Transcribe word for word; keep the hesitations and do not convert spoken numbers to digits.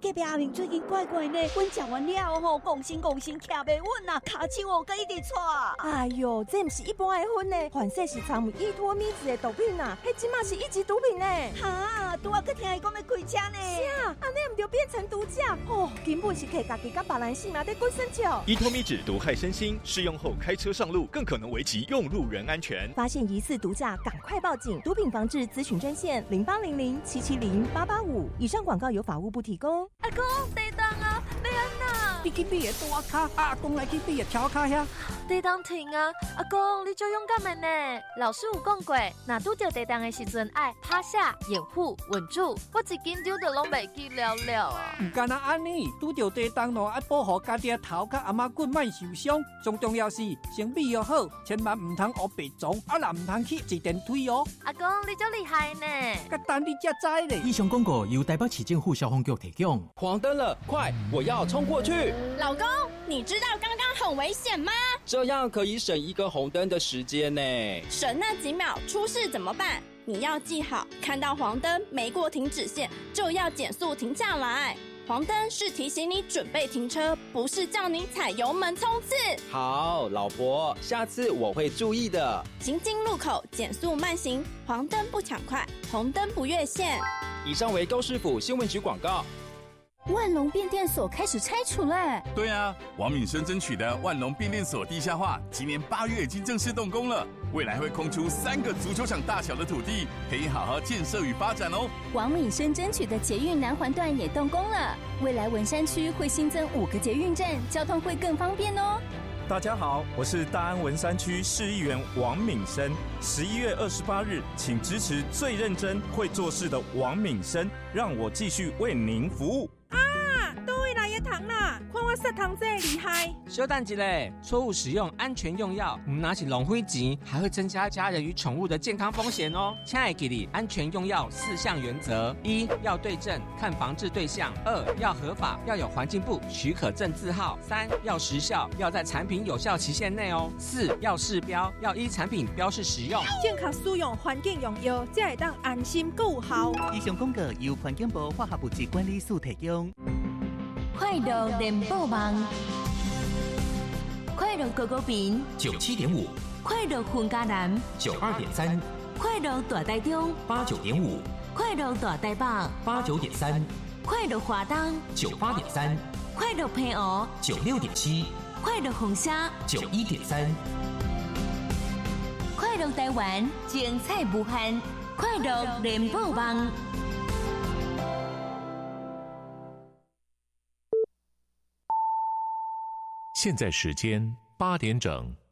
隔壁阿明最近怪怪呢，阮食完了吼，讲心讲心徛袂稳啊，骹手哦，佮一直喘。 哎呦，这不是一般的薰呢，反正是掺有依托咪子的毒品啊，迄即马是一级毒品呢。 哈，拄啊，佮听伊讲要开车呢。 是啊，安尼唔就变成毒驾哦，根本是摕家己甲别人性命在滚生笑。 依托咪酯毒害身心，适用后开车上路更可能危及用路人安全。 发现疑似毒驾，赶快报警！毒品防治咨询专线零八零零七七零八八五。以上广告由法务部提供。 阿公，地动啊，要安那？ 你去你的大卡，阿公来去你的桥卡遐。 地动停啊！阿公，你就勇敢的呢。老师有讲过，若拄到地动的时阵，爱趴下、掩护、稳住。我一紧张就拢袂记了了啊！ 唔干那安尼，拄到地动咯，爱保护家己的头甲阿妈骨莫受伤。最重要是先备要好，千万唔通学白撞，啊啦唔通去坐电梯哦。 阿公，你真厉害呢！ 甲等你才知咧。 以上广告由台北市政府消防局提供。 黄灯了，快！我要冲过去。 老公，你知道刚刚很危险吗？ 这样可以省一个红灯的时间呢。 省那几秒，出事怎么办？你要记好，看到黄灯没过停止线，就要减速停下来。黄灯是提醒你准备停车，不是叫你踩油门冲刺。 好，老婆，下次我会注意的。 行经路口减速慢行，黄灯不抢快，红灯不越线。 以上为高市府新闻局广告。 万隆变电所开始拆除了。 对啊，王敏生争取的万隆变电所地下化，今年八月已经正式动工了。未来会空出三个足球场大小的土地，可以好好建设与发展哦。 王敏生争取的捷运南环段也动工了，未来文山区会新增五个捷运站，交通会更方便哦。 大家好，我是大安文山区市议员王敏生。十一月二十八日，请支持最认真会做事的王敏生，让我继续为您服务。 啊，倒位来的糖啦，看我色糖这厉害。 稍等一下，错误使用安全用药，唔拿起浪费钱，还会增加家人与宠物的健康风险哦。亲爱的你，安全用药四项原则：一要对症，看防治对象；二要合法，要有环境部许可证字号；三要时效，要在产品有效期限内哦；四要试标，要依产品标示使用。 健康使用，环境用药，才会当安心够好。 以上广告由环境部化学物质管理署提供。 快乐联播网，快乐狗狗饼九七点五， 快乐混家男九二点三， 快乐大台中八九点五， 快乐大台北八九点三， 快乐华东九八点三， 快乐平湖九六点七， 快乐红虾九一点三， 快乐台湾精彩无限，快乐联播网。 现在时间八点整。